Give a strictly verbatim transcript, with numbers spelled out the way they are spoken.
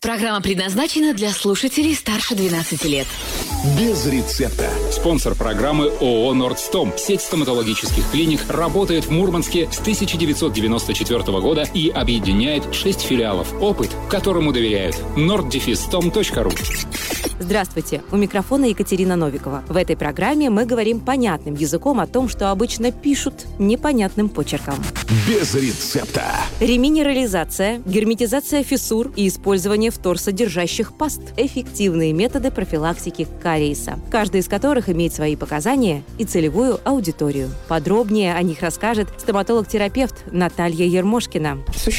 Программа предназначена для слушателей старше двенадцати лет. Без рецепта. Спонсор программы ООО «Нордстом». Сеть стоматологических клиник работает в Мурманске с тысяча девятьсот девяносто четвёртого года и объединяет шесть филиалов. Опыт, которому доверяют. норд дефис том точка ру. Здравствуйте, у микрофона Екатерина Новикова. В этой программе мы говорим понятным языком о том, что обычно пишут непонятным почерком. Без рецепта. Реминерализация, герметизация фиссур и использование вторсодержащих паст. Эффективные методы профилактики кариеса, каждый из которых имеет свои показания и целевую аудиторию. Подробнее о них расскажет стоматолог-терапевт Наталья Ермошкина.